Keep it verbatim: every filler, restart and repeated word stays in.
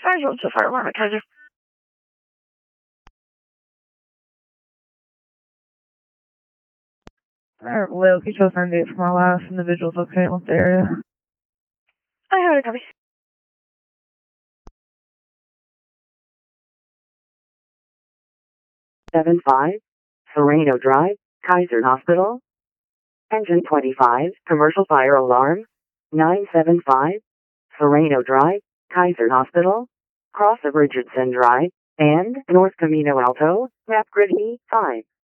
Casual to fire alarm, Kaiser. Alright, Will, can you show us nine eight for my last individuals located in the area? I heard it, copy. seven five, Sereno Drive, Kaiser Hospital. Engine twenty-five, commercial fire alarm. nine seven five, Sereno Drive, Kaiser Hospital. Cross of Richardson Drive, and North Camino Alto, map grid E five.